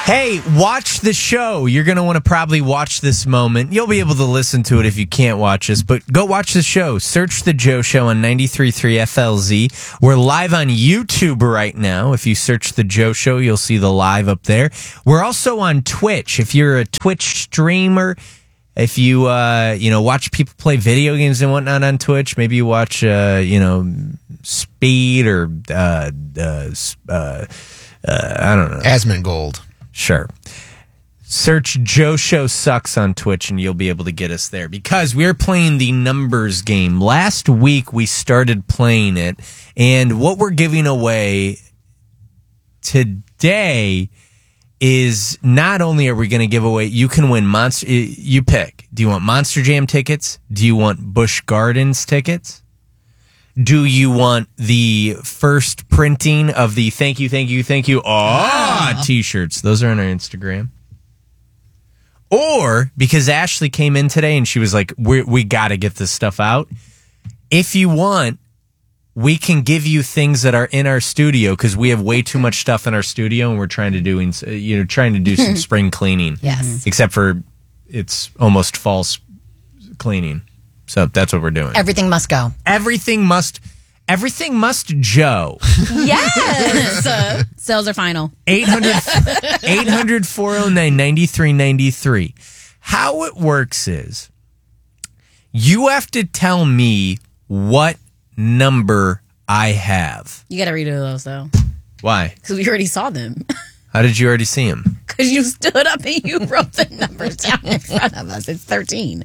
Hey, watch the show. You're going to want to probably watch this moment. You'll be able to listen to it if you can't watch us, but go watch the show. Search The Joe Show on 93.3 FLZ. We're live on YouTube right now. If you search The Joe Show, you'll see the live up there. We're also on Twitch. If you're a Twitch streamer, if you, watch people play video games and whatnot on Twitch, maybe you watch, Speed or, I don't know. Asmongold. Sure. Search Joe Show Sucks on Twitch and you'll be able to get us there because we're playing the numbers game. Last week we started playing it, and what we're giving away today is not only are we going to give away, you can win you pick. Do you want Monster Jam tickets? Do you want Busch Gardens tickets? Do you want the first printing of the thank you t-shirts? Those are on our Instagram. Or, because Ashley came in today and she was like, we got to get this stuff out. If you want, we can give you things that are in our studio because we have way too much stuff in our studio and we're trying to do some spring cleaning. Yes. Except for it's almost fall cleaning. So that's what we're doing. Everything must go. Everything must Joe. Yes. Sales are final. 800-409-9393. How it works is you have to tell me what number I have. You got to redo those, though. Why? Because we already saw them. How did you already see them? Because you stood up and you wrote the numbers down in front of us. It's 13.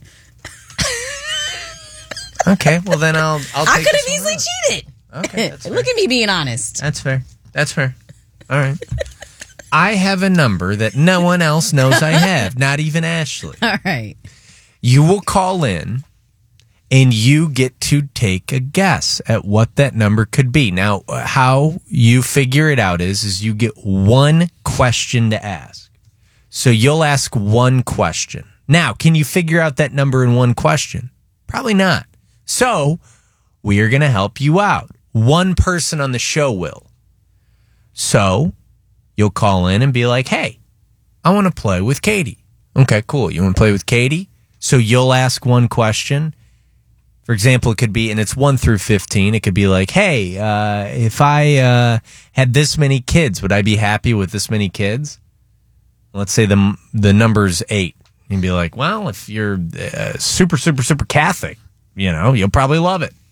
Okay, well then I'll I could have easily cheated. Okay, that's fair. Look at me being honest. That's fair. All right. I have a number that no one else knows I have, not even Ashley. All right. You will call in and you get to take a guess at what that number could be. Now, how you figure it out is you get one question to ask. So you'll ask one question. Now, can you figure out that number in one question? Probably not. So, we are going to help you out. One person on the show will. So, you'll call in and be like, hey, I want to play with Katie. Okay, cool. You want to play with Katie? So, you'll ask one question. For example, it could be, and it's 1 through 15, it could be like, hey, if I had this many kids, would I be happy with this many kids? Let's say the number's 8. You'd be like, well, if you're super, super, super Catholic, you'll probably love it.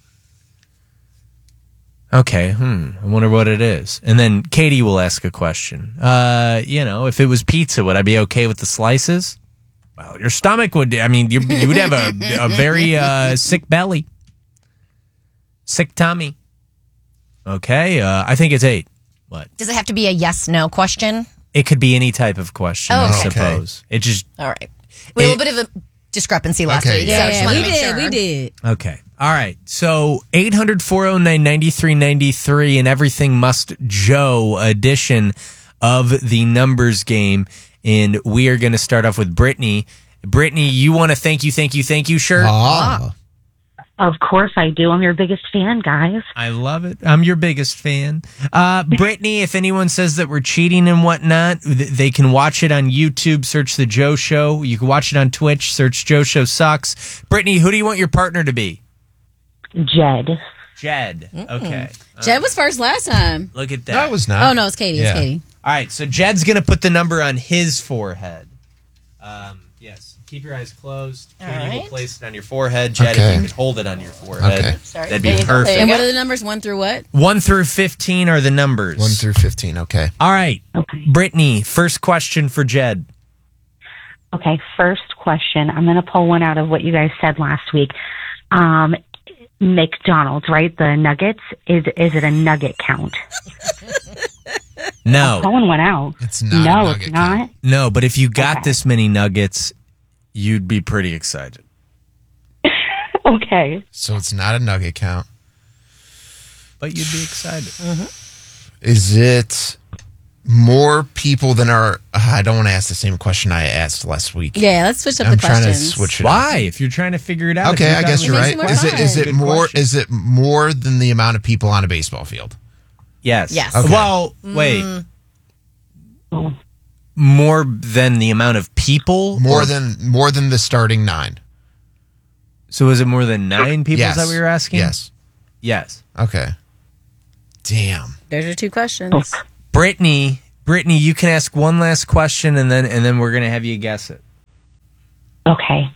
Okay, I wonder what it is. And then Katie will ask a question. If it was pizza, would I be okay with the slices? Well, your stomach would, you would have a very sick belly. Sick tummy. Okay, I think it's 8. What? Does it have to be a yes/no question? It could be any type of question, I suppose. It just... All right. We had a little bit of a discrepancy last week. We did. Okay. All right. So 800-409-9393 and Everything Must Joe edition of the numbers game. And we are going to start off with Brittany. Brittany, you want a thank you shirt? Of course I do. I'm your biggest fan, guys. I love it. I'm your biggest fan. Brittany, if anyone says that we're cheating and whatnot, they can watch it on YouTube. Search The Joe Show. You can watch it on Twitch. Search Joe Show Sucks. Brittany, who do you want your partner to be? Jed. Okay. Jed was first last time. Look at that. No, it was not. Oh, no, it's Katie. Yeah. It's Katie. All right, so Jed's going to put the number on his forehead. Yes. Keep your eyes closed. Katie will place it on your forehead. Jed, if you could hold it on your forehead, that'd be perfect. And what are the numbers? 1 through what? 1 through 15 are the numbers. 1 through 15, okay. All right. Okay. Brittany, first question for Jed. Okay, first question. I'm going to pull one out of what you guys said last week. McDonald's, right? The nuggets. Is it a nugget count? No. Pulling one out. It's not. No, a nugget it's not. count. No, but if you got this many nuggets, you'd be pretty excited. Okay. So it's not a nugget count. But you'd be excited. Is it more people than are... I don't want to ask the same question I asked last week. Yeah, let's switch up I'm the questions. trying to switch it up. Why? If you're trying to figure it out. Okay, I guess you're right. It makes it more Is it Good more? question. Is it more than the amount of people on a baseball field? Yes. Yes. Okay. Well, wait. more than the amount of people? More than the starting 9. So is it more than 9 people? Yes. Is that what you're asking? Yes. Yes. Okay. Damn. There's your 2 questions. Brittany, you can ask one last question, and then we're gonna have you guess it. Okay.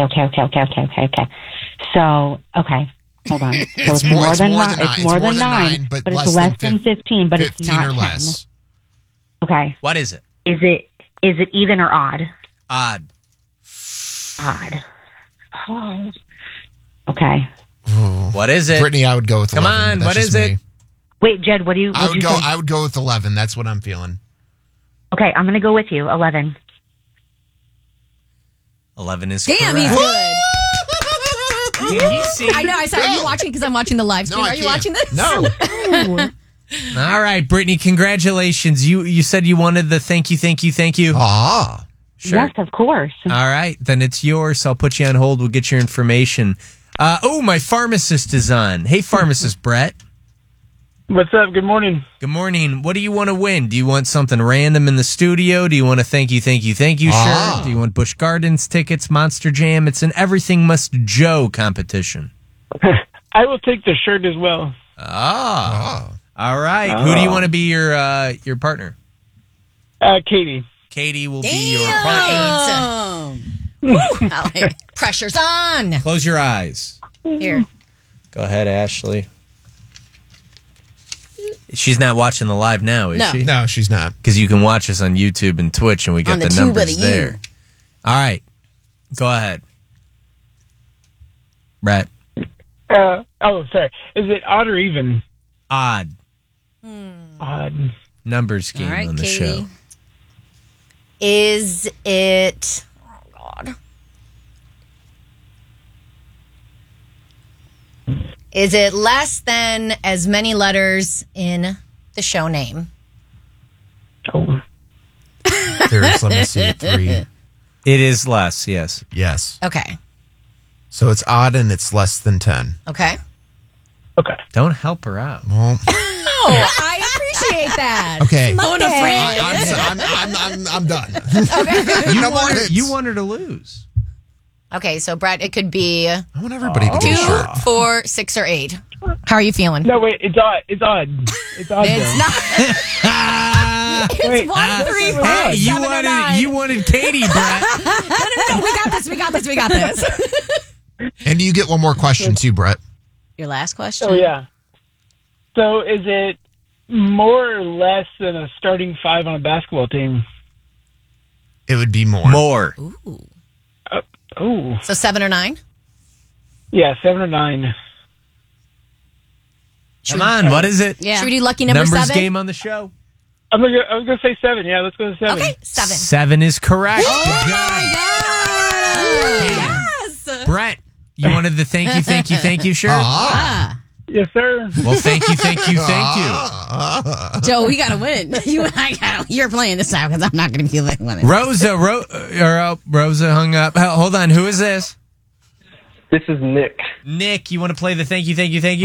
So, okay. Hold on. So it's more than 9. It's more than 9, but it's less than 15, but it's not or 10. less. Okay. What is it? Is it even or odd? Odd. Odd. Oh. Okay. What is it? Brittany, I would go with 11. Come on, but that's what just is me. it? Wait, Jed, what do you? I would go with 11. That's what I'm feeling. Okay, I'm gonna go with you. 11. 11 is Damn, correct. he's good. I know. I saw. Are you watching? Because I'm watching the live stream. No, I Are you can't. watching this? No. All right, Brittany, congratulations. You said you wanted the thank you. Ah. Sure. Yes, of course. All right, then it's yours. I'll put you on hold. We'll get your information. My pharmacist is on. Hey, pharmacist Brett. What's up? Good morning. Good morning. What do you want to win? Do you want something random in the studio? Do you want a thank you shirt? Do you want Busch Gardens tickets, Monster Jam? It's an Everything Must Joe competition. I will take the shirt as well. All right. Who do you want to be your partner? Katie. Katie will be your partner. Woo. Pressure's on. Close your eyes. Here. Go ahead, Ashley. She's not watching the live now, is No. she? No, she's not. Because you can watch us on YouTube and Twitch, and we get On the the tube of numbers the there. U. All right. Go ahead. Brett. Sorry. Is it odd or even? Odd. Odd. Numbers game All right, on the Katie. show. Is it? Oh God. Is it less than as many letters in the show name? Oh. There's, let me see, 3. It is less, yes. Yes. Okay. So it's odd and it's less than 10. Okay. Okay. Don't help her out. Well, Oh, I appreciate that. okay. Phone a friend. I'm done. You, more want her, hits. you want her to lose. Okay, so Brett, it could be I want everybody to 2, get a shirt. 4, 6, or 8. How are you feeling? No, wait. It's odd. It's odd. It's odd. It's though. not. Wait, It's 1, 3, 4, Hey, 7, or 9. you wanted Katie, Brett. No, we got this. And you get one more question too, Brett. Your last question? Oh, yeah. So is it more or less than a starting 5 on a basketball team? It would be more. More. Oh. So 7 or 9? Yeah, 7 or 9. Come on, what is it? Yeah. Should we do lucky number Numbers 7? game on the show. I was gonna say 7. Yeah, let's go to 7. Okay, 7. 7 is correct. Oh Good job. Yes. Brett, you wanted the thank you shirt? Yes, sir. Well, thank you. Joe, we got to win. You're playing this time because I'm not going to be winning. Rosa hung up. Hold on, who is this? This is Nick. Nick, you want to play the thank you game?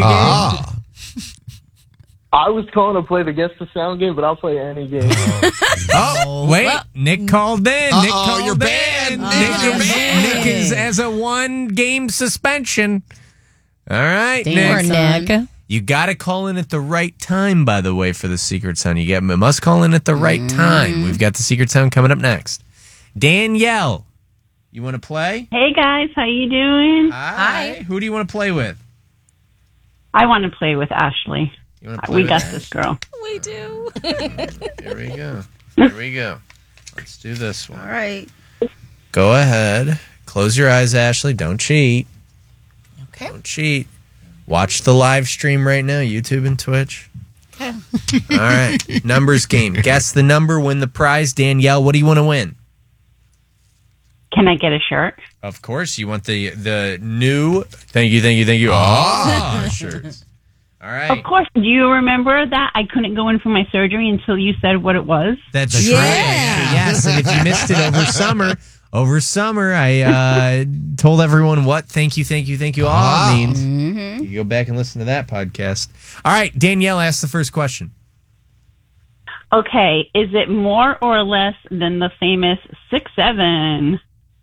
I was calling to play the Guess the Sound game, but I'll play any game. Oh, wait. Nick called in. Nick called you're in. banned. Nick is as a 1-game suspension. All right, Damn, Nick. son. You got to call in at the right time, by the way, for the Secret Sound. You must call in at the right time. We've got the Secret Sound coming up next. Danielle, you want to play? Hey guys, how you doing? Hi. Who do you want to play with? I want to play with Ashley. You want to play We with got Ash? this girl. We do. Here we go. Let's do this one. All right. Go ahead. Close your eyes, Ashley. Don't cheat. Okay. Don't cheat. Watch the live stream right now, YouTube and Twitch. Okay. All right. Numbers game. Guess the number, win the prize. Danielle, what do you want to win? Can I get a shirt? Of course, you want the new thank you shirts. All right. Of course. Do you remember that I couldn't go in for my surgery until you said what it was? That's right. Yes, and if you missed it over summer, I told everyone what thank you all means. Mm-hmm. You go back and listen to that podcast. All right, Danielle, ask the first question. Okay, is it more or less than the famous 6'7"?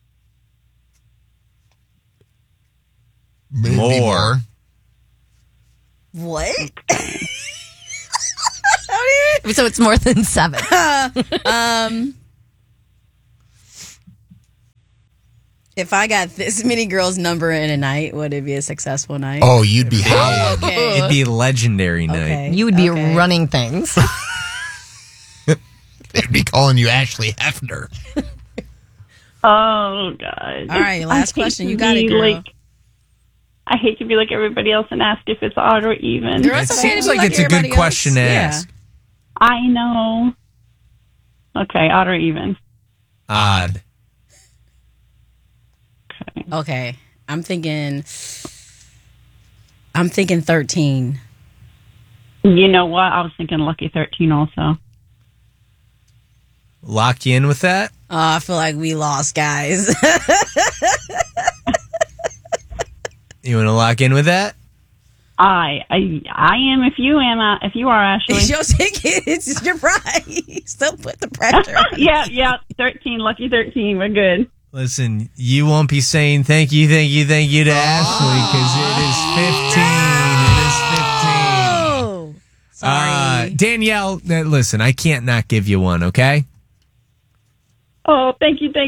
Maybe More. What? So it's more than 7. If I got this many girls' number in a night, would it be a successful night? Oh, you'd be howling. Okay. It'd be a legendary night. Okay. You would be running things. They'd be calling you Ashley Hefner. Oh, God. All right, last I hate question. to You got it, be girl. I hate to be like everybody else and ask if it's odd or even. Girl, It it's okay to seems be like it's a good everybody question to else. ask. I know. Okay, odd or even. Odd. Yeah. Okay. I'm thinking 13. You know what? I was thinking lucky 13 also. Lock you in with that? Oh, I feel like we lost, guys. You want to lock in with that? I am if you are Ashley. It's your ticket. It's your prize. Don't put the pressure on. Yeah, 13, lucky 13. We're good. Listen, you won't be saying thank you to Ashley because it is 15. It is 15. Oh, sorry. Danielle, listen, I can't not give you one, okay? Oh, thank you.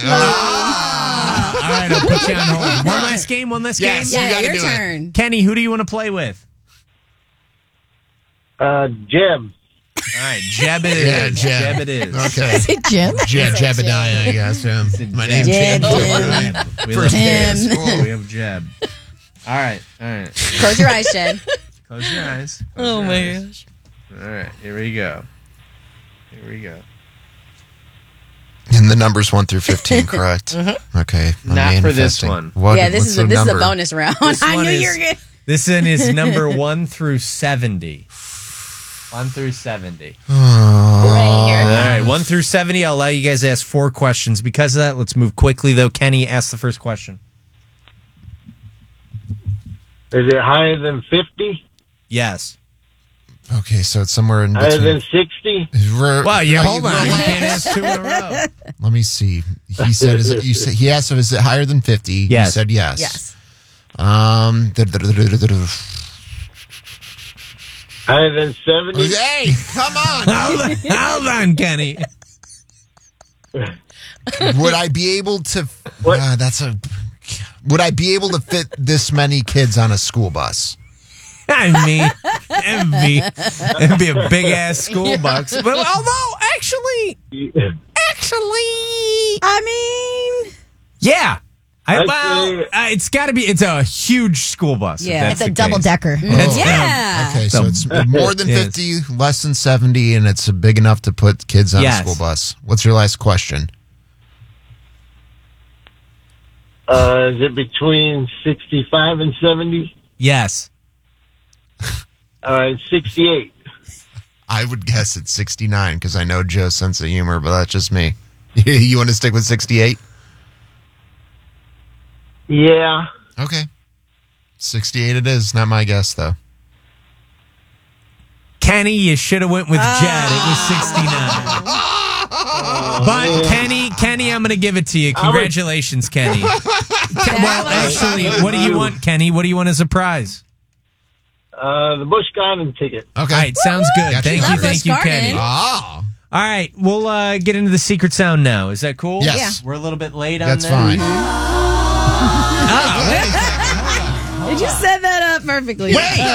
All right, I'll put you on hold. One last game? Yes. You Yeah, gotta your do it. turn. Kenny, who do you want to play with? Jeb. All right, Jeb it is. Yeah, Jeb. Jeb it is. Okay. Is it Jim? Jebediah, I guess. My name's Jeb. Jeb. We First love day of Jeb. school. We have Jeb. All right. Close your eyes, Jed. Close your eyes. Oh, my gosh. All right, here we go. And the numbers 1 through 15, correct? Okay. I'm Not for this manifesting. one. What, Yeah, this what's is the a number? bonus round. This I one knew is- you were good. This one is number 1 through 70. 1 through 70. Oh. All right, 1 through 70. I'll allow you guys to ask 4 questions. Because of that, let's move quickly, though. Kenny, ask the first question. Is it higher than 50? Yes. Okay, so it's somewhere in Higher than between. 60? Well, yeah, No, hold on. You can't ask 2 in a row. Let me see. He said, he asked if is it higher than 50? Yes. You said yes. Yes. Higher than 70? Hey, come on. Hold on, Kenny. Would I be able to? What? Would I be able to fit this many kids on a school bus? I mean, it'd be a big ass school bus. But although, actually, I mean, yeah. I'd It's got to be. It's a huge school bus. if Yeah. that's It's a the double case. decker. yeah. Okay, so it's more than Yes. 50, less than 70, and it's big enough to put kids on Yes. a school bus. What's your last question? Is it between 65 and 70? Yes. 68. I would guess it's 69 because I know Joe's sense of humor, but that's just me. You want to stick with 68? Yeah. Okay. 68 it is. Not my guess, though. Kenny, you should have went with Jed. It was 69. But Kenny, I'm going to give it to you. Congratulations, Kenny. Well, actually, what do you want, Kenny? What do you want as a prize? The Busch Garden ticket. Okay. All right, sounds good. Gotcha. Thank Love you, Busch Kenny. Garden. Oh. All right, we'll get into the secret sound now. Is that cool? Yes. We're a little bit late on That's that. fine. You just set that up perfectly.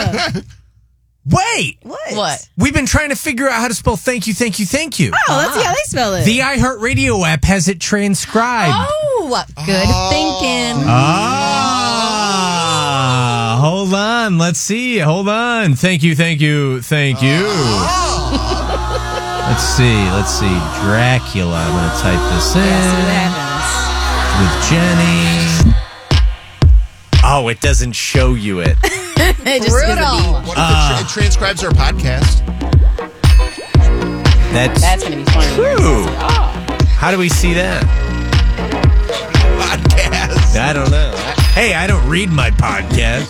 Wait! What? We've been trying to figure out how to spell thank you. Oh, let's see how they spell it. The iHeartRadio app has it transcribed. Oh, good thinking. Hold on. Let's see. Hold on. Thank you. Let's see. Dracula. I'm going to type this in. See what happens. With Jenny. Oh, it doesn't show you it. It just is a Brutal. beat. What if it transcribes our podcast? That's going to be funny. Ooh. How do we see that? Podcast. I don't know. Hey, I don't read my podcast.